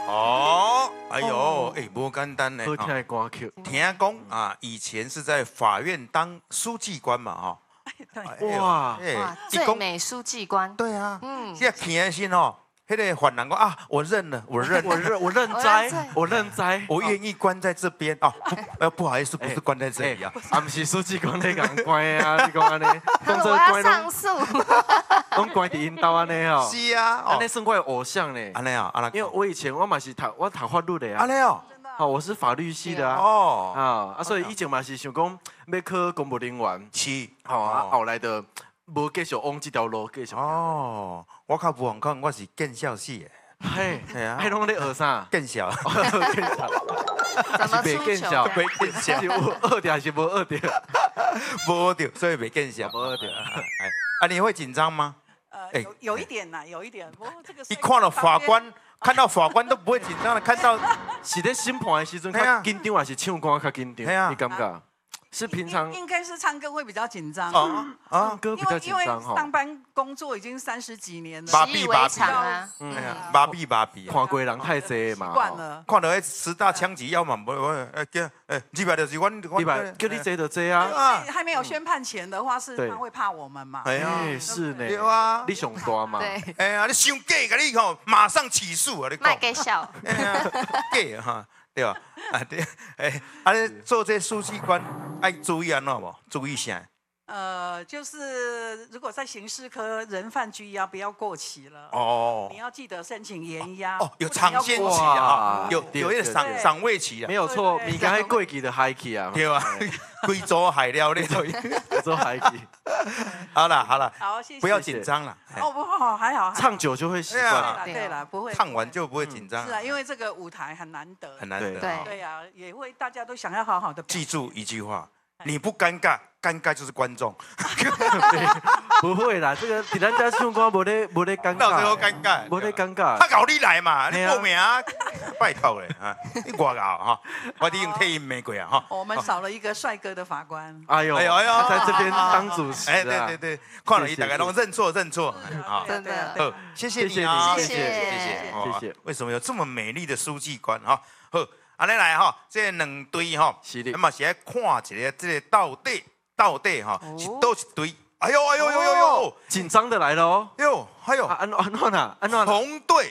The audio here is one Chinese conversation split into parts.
哦，哎呦，哎，不简单呢。 好听的歌曲。 听讲啊，以前是在法院当书记官嘛，哈。 对，哇， 最美书记官。 对啊，现在听的心哦。那个犯人说啊，我认了，我认栽，我愿意关在这边啊。不好意思，不是关在这里啊， 不是书记官在讲关啊，你讲安尼， 我要上诉， 拢关伫因兜安尼哦。 是啊， 安尼算我的偶像呢。 安尼啊， 因为我以前我嘛是读法律的啊。 安尼哦， 哦，我是法律系的啊。 哦， 所以以前嘛是想讲要考公务人员， 是， 后来的无继续往这条路继续。 哦，我较无讲，我是建校系的。 嘿，迄拢咧学啥？ 建校。 怎么出糗？ 没建校， 是有学掉还是无学掉？ 无学掉，所以没建校。 无学掉。 啊，你会紧张吗？ 有一点呐，有一点。不过这个你看了法官，看到法官都不会紧张的，看到是咧审判的时阵较紧张，还是唱歌较紧张？你感觉？是平常应该是唱歌会比较紧张唱歌比较紧张因为上班工作已经30几年了， 习以为常啊。 麻痹， 看过人太济嘛， 习惯了。 看到10大枪击要嘛，这边就是阮， 叫你坐就坐啊。 还没有宣判前的话，是他会怕我们嘛？ 哎呀， 是呢， 对啊， 你上大嘛。 对。 哎呀，你伤假，甲你吼马上起诉啊！你卖给笑。 假哈。对吧？对，你做这书记官爱注意安怎无？注意啥？ 就是如果在刑事科人犯拘押，不要过期了。 哦。 你要记得申请延押。 哦，有尝鲜期啊，有一个赏味期啊。 没有错，你刚才过期的嗨去啊。 对啊，贵州海料那种。 贵州海去。 好了， 好，谢谢。 不要紧张了。 哦，不好，还好。 唱久就会习惯。 对了，不会。 唱完就不会紧张。 是啊，因为这个舞台很难得。 很难得。 对啊，也会大家都想要好好的。 记住一句话。你不尴尬，尴尬就是观众。 不会啦，这个比人家唱歌无咧尴尬。 到最后尴尬， 无咧尴尬。 他搞你来嘛，你报名啊，拜托嘞啊，你我搞哈，我得用配音玫瑰啊哈。 我们少了一个帅哥的法官。 哎呦，他在这边当主持。 哎，对，看了一大概都认错啊，真的。 谢谢你啊， 谢谢。 为什么有这么美丽的书记官啊？好。安尼来吼，这两队吼，那么是来看一个这个到底哈，是倒一队。哎呦， 紧张的来了哦。 安怎？ 红队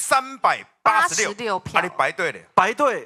386票，你排队咧？ 排队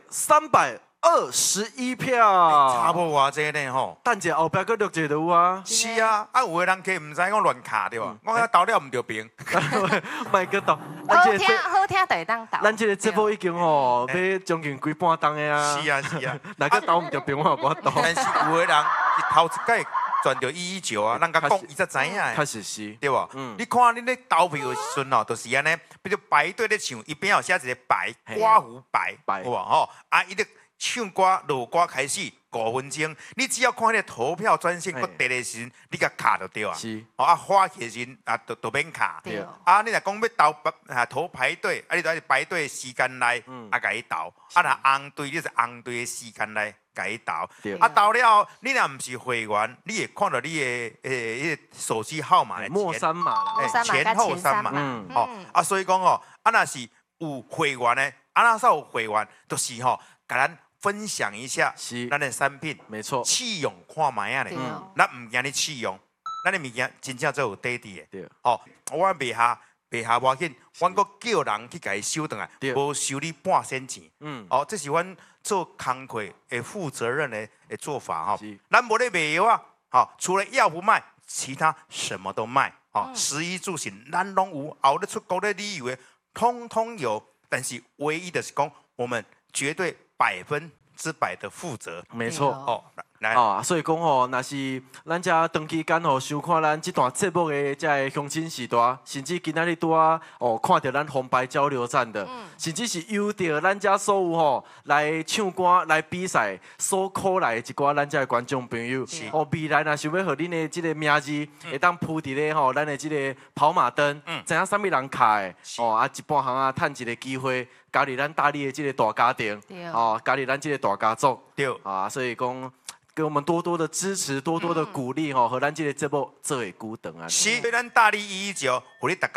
321票， 差不多这呢吼。 等者后壁佫录一个就有啊。 是啊，有的人可以唔知讲乱卡对吧？我要投了唔对边。 卖个投。 好听就会当投。 咱这个节目已经吼要将近几半档的啊。 是啊。 哪个投唔对边我也无投。 但是有的人头一届赚到119啊，人家讲伊才知影。 确实是， 对吧？你看你咧投票的时阵哦，就是安尼，比如排队咧唱，伊边有写一个白刮胡白，有无吼？啊，伊咧唱歌落歌开始5分钟，你只要看迄个投票专线搁第的时阵，你甲卡就对啊。 是。 啊，花起时阵啊，就免卡。 对。 啊，你若讲要投排队，啊，你就喺排队的时间内啊，甲伊投。啊，若红队，你是红队的时间内甲伊投。啊，投了，你若唔是会员，你会看到你的手机号码的末3码啦， 前后3码。哦，啊，所以讲哦，啊，若是有会员的，啊，那时候有会员，就是吼，甲咱分享一下咱的产品， 没错， 试用看卖啊咧，咱唔惊你试用，咱的物件真正做有底底的。 对， 哦，我卖下无要紧，阮阁叫人去甲伊收倒来，无收你半仙钱。哦，这是阮做工课的负责任的做法哈。咱无咧卖药啊，好，除了药不卖，其他什么都卖。哦，食衣住行咱拢有，后咧出国咧旅游的，通通有。但是唯一的是讲，我们绝对100%的负责。 没错。 哦，来啊，所以讲吼，若是咱遮长期间吼收看咱这段节目的这乡亲时代，甚至今仔日拄啊哦看到咱红白交流站的，甚至是邀到咱遮所有吼来唱歌来比赛所考来一寡咱遮的观众朋友，哦未来若想要和恁的这个名字会当铺伫咧吼咱的这个跑马灯，知影啥物人卡的，哦啊一半行啊趁一个机会。加入咱大力的这个大家庭，哦，加入咱这个大家族， 对， 啊，所以讲给我们多多的支持，多多的鼓励，吼，和咱这个节目做会久长啊。 是，咱大力119，互你大家。